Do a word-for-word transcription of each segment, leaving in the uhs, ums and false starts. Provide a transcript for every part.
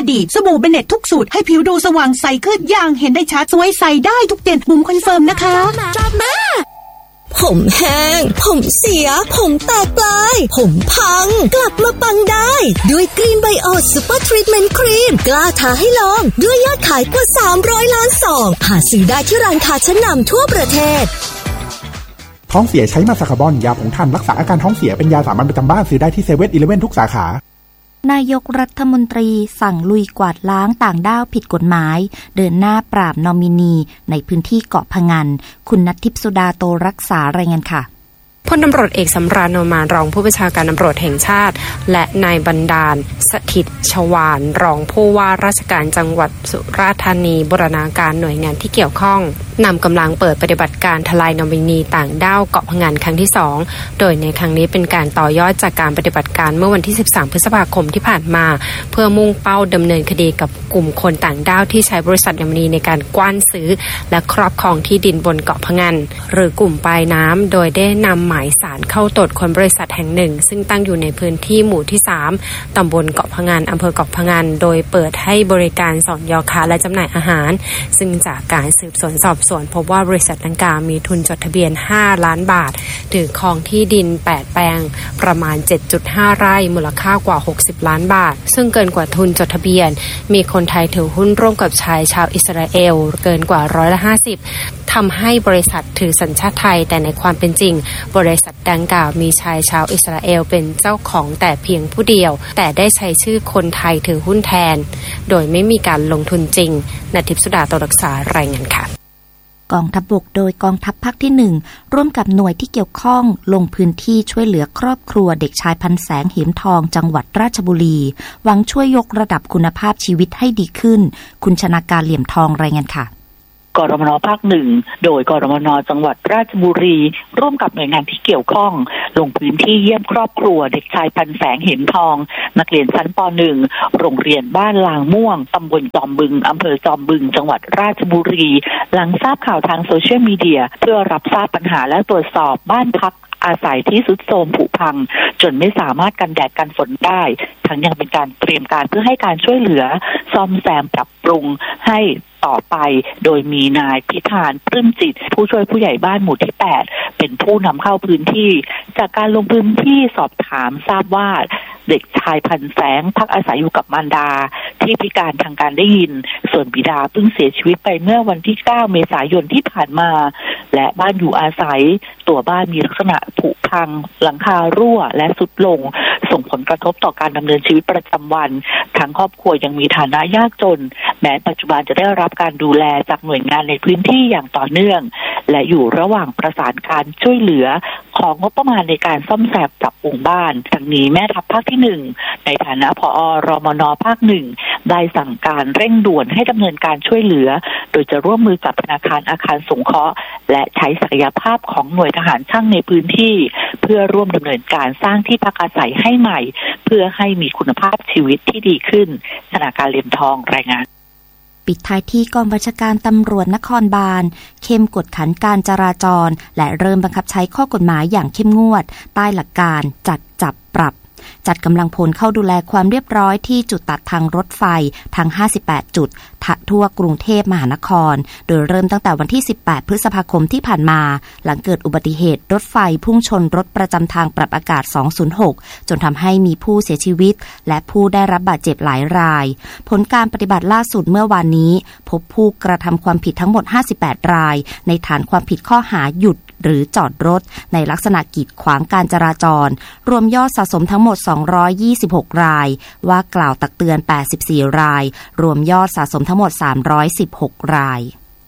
ดีสบู่เบเน็ตทุกสูตรให้ผิวดูสว่างใสขึ้นอย่างเห็นได้ชัดสวยใสได้ทุกเดือนบุ๋มคอนเฟิร์มนะคะผมแห้งผมเสียผมแตกปลายผมพังกลับมาปังได้ด้วยกรีนไบโอซูเปอร์ทรีทเมนต์ครีมกล้าท้าให้ลองด้วยยอดขายกว่าสามร้อยล้านซองหาซื้อได้ที่ร้านค้าชั้นนำทั่วประเทศท้องเสียใช้มาซาคาบอนยาผงทันรักษาอาการท้องเสียเป็นยาสามัญประจำบ้านซื้อได้ที่เซเว่นอีเลฟเว่นทุกสาขานายกรัฐมนตรีสั่งลุยกวาดล้างต่างด้าวผิดกฎหมายเดินหน้าปราบนอมินีในพื้นที่เกาะพะงันคุณณัฐทิพย์สุดาโตรักษารายงานค่ะพลตำรวจเอกสำราญ โนมานรองผู้บัญชาการตำรวจแห่งชาติและนายบรรดาลสถิตชวาลรองผู้ว่าราชการจังหวัดสุราษฎร์ธานีบูรณาการหน่วยงานที่เกี่ยวข้องนำกำลังเปิดปฏิบัติการทลายนอมินีต่างด้าวเกาะพะงันครั้งที่สองโดยในครั้งนี้เป็นการต่อยอดจากการปฏิบัติการเมื่อวันที่สิบสามพฤษภาคมที่ผ่านมาเพื่อมุ่งเป้าดำเนินคดีกับกลุ่มคนต่างด้าวที่ใช้บริษัทนอมินีในการกว้านซื้อและครอบครองที่ดินบนเกาะพะงันหรือกลุ่มปลายน้ำโดยได้นำหมายสารเข้าตรวจค้นบริษัทแห่งหนึ่งซึ่งตั้งอยู่ในพื้นที่หมู่ที่สามตำบลเกาะพะงันอำเภอเกาะพะงันโดยเปิดให้บริการสอนยอค้าและจำหน่ายอาหารซึ่งจากการสืบสวนสอบสวนพบว่าบริษัทดังกล่าวมีทุนจดทะเบียนห้าล้านบาทถือครองที่ดินแปดแปลงประมาณ เจ็ดจุดห้า ไร่มูลค่ากว่าหกสิบล้านบาทซึ่งเกินกว่าทุนจดทะเบียนมีคนไทยถือหุ้นร่วมกับชายชาวอิสราเอลเกินกว่าร้อยละห้าสิบทำให้บริษัทถือสัญชาติไทยแต่ในความเป็นจริงบริษัทดังกล่าวมีชายชาวอิสราเอลเป็นเจ้าของแต่เพียงผู้เดียวแต่ได้ใช้ชื่อคนไทยถือหุ้นแทนโดยไม่มีการลงทุนจริงณทิพย์สุดาโตรักษารายงานค่ะกองทัพบกโดยกองทัพภาคที่หนึ่งร่วมกับหน่วยที่เกี่ยวข้องลงพื้นที่ช่วยเหลือครอบครัวเด็กชายพันแสงเหมทองจังหวัดราชบุรีหวังช่วยยกระดับคุณภาพชีวิตให้ดีขึ้นคุณชนาการเหลี่ยมทองรายงานค่ะกรมน.ภาคหนึ่งโดยกรมน.จังหวัดราชบุรีร่วมกับหน่วยงานที่เกี่ยวข้องลงพื้นที่เยี่ยมครอบครัวเด็กชายพันแสงเหมทองนักเรียนชั้นป หนึ่ง โรงเรียนบ้านลางม่วงตำบลจอมบึงอำเภอจอมบึงจังหวัดราชบุรีหลังทราบข่าวทางโซเชียลมีเดียเพื่อรับทราบปัญหาและตรวจสอบบ้านพักอาศัยที่ทรุดโทรมผุพังจนไม่สามารถกันแดดกันฝนได้ทั้งยังเป็นการเตรียมการเพื่อให้การช่วยเหลือซ่อมแซมปรับปรุงให้ต่อไปโดยมีนายพิธานปลื้มจิตผู้ช่วยผู้ใหญ่บ้านหมู่ที่แปดเป็นผู้นำเข้าพื้นที่จากการลงพื้นที่สอบถามทราบว่าเด็กชายพันแสงพักอาศัยอยู่กับมารดาที่พิการทางการได้ยินส่วนบิดาเพิ่งเสียชีวิตไปเมื่อวันที่เก้าเมษายนที่ผ่านมาและบ้านอยู่อาศัยตัวบ้านมีลักษณะผุพังหลังคารั่วและทรุดลงส่งผลกระทบต่อการดำเนินชีวิตประจำวันทั้งครอบครัวยังมีฐานะยากจนแม้ปัจจุบันจะได้รับการดูแลจากหน่วยงานในพื้นที่อย่างต่อเนื่องและอยู่ระหว่างประสานการช่วยเหลือของงบประมาณในการซ่อมแซมปรับปรุงบ้านทั้งนี้แม่ทัพภาคที่หนึ่งในฐานะผอ.รมน.ภาคหนึ่งได้สั่งการเร่งด่วนให้ดำเนินการช่วยเหลือโดยจะร่วมมือกับธนาคารอาคารสงเคราะห์และใช้ศักยภาพของหน่วยทหารช่างในพื้นที่เพื่อร่วมดำเนินการสร้างที่พักอาศัยให้ใหม่เพื่อให้มีคุณภาพชีวิตที่ดีขึ้นธนาคารเหลี่ยมทองรายงานปิดท้ายที่กองบัญชาการตำรวจนครบาลเข้มกวดขันการจราจรและเริ่มบังคับใช้ข้อกฎหมายอย่างเข้มงวดใต้หลักการจัดจับปรับจัดกำลังพลเข้าดูแลความเรียบร้อยที่จุดตัดทางรถไฟทั้งห้าสิบแปดจุดทั่วกรุงเทพมหานครโดยเริ่มตั้งแต่วันที่สิบแปดพฤษภาคมที่ผ่านมาหลังเกิดอุบัติเหตุรถไฟพุ่งชนรถประจำทางปรับอากาศสองศูนย์หกจนทำให้มีผู้เสียชีวิตและผู้ได้รับบาดเจ็บหลายรายผลการปฏิบัติล่าสุดเมื่อวานนี้พบผู้กระทำความผิดทั้งหมดห้าสิบแปดรายในฐานความผิดข้อหาหยุดหรือจอดรถในลักษณะกีดขวางการจราจรรวมยอดสะสมทั้งหมดสองร้อยยี่สิบหกรายว่ากล่าวตักเตือนแปดสิบสี่รายรวมยอดสะสมทั้งหมดสามร้อยสิบหกราย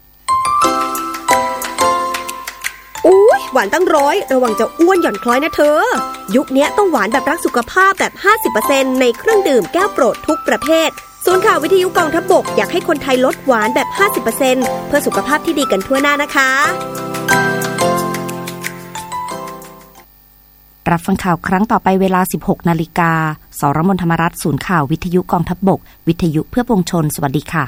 อุ๊ยหวานตั้งร้อยระวังจะอ้วนหย่อนคล้อยนะเธอยุคนี้ต้องหวานแบบรักสุขภาพแบบ ห้าสิบเปอร์เซ็นต์ ในเครื่องดื่มแก้วโปรดทุกประเภทศูนย์ข่าววิทยุกองทัพบกอยากให้คนไทยลดหวานแบบ ห้าสิบเปอร์เซ็นต์ เพื่อสุขภาพที่ดีกันทั่วหน้านะคะรับฟังข่าวครั้งต่อไปเวลา สิบหกนาฬิกา สรมนธรรมรัตน์ศูนย์ข่าววิทยุกองทัพบกวิทยุเพื่อปวงชนสวัสดีค่ะ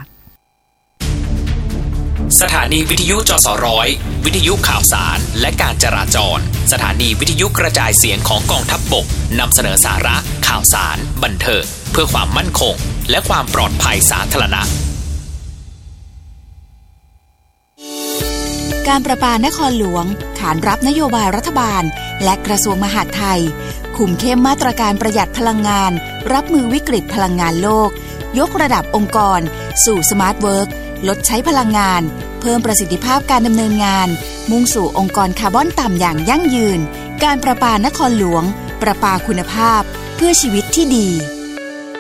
สถานีวิทยุจสร้อยวิทยุข่าวสารและการจราจรสถานีวิทยุกระจายเสียงของกองทัพบกนำเสนอสาระข่าวสารบันเทิงเพื่อความมั่นคงและความปลอดภัยสาธารณะการประปานครหลวงขานรับนโยบายรัฐบาลและกระทรวงมหาดไทยคุมเข้มมาตรการประหยัดพลังงานรับมือวิกฤตพลังงานโลกยกระดับองค์กรสู่สมาร์ทเวิร์คลดใช้พลังงานเพิ่มประสิทธิภาพการดำเนินงานมุ่งสู่องค์กรคาร์บอนต่ำอย่างยั่งยืนการประปานครหลวงประปาคุณภาพเพื่อชีวิตที่ดี